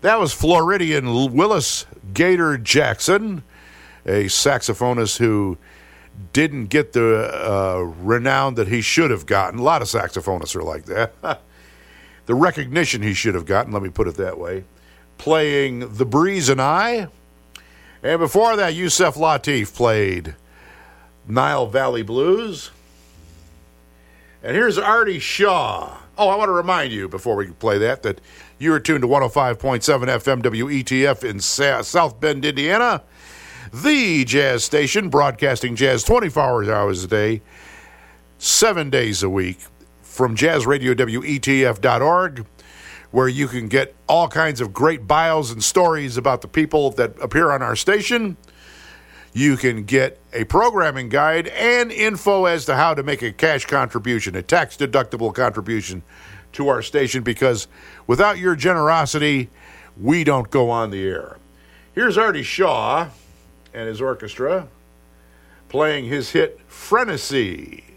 That was Floridian Willis Gator Jackson, a saxophonist who didn't get the renown that he should have gotten. A lot of saxophonists are like that. The recognition he should have gotten, let me put it that way. Playing The Breeze and I. And before that, Yusef Lateef played Nile Valley Blues. And here's Artie Shaw. Oh, I want to remind you before we play that you are tuned to 105.7 FM WETF in South Bend, Indiana. The jazz station, broadcasting jazz 24 hours a day, 7 days a week, from jazzradiowetf.org, where you can get all kinds of great bios and stories about the people that appear on our station. You can get a programming guide and info as to how to make a cash contribution, a tax-deductible contribution to our station, because without your generosity, we don't go on the air. Here's Artie Shaw and his orchestra playing his hit, Frenesy.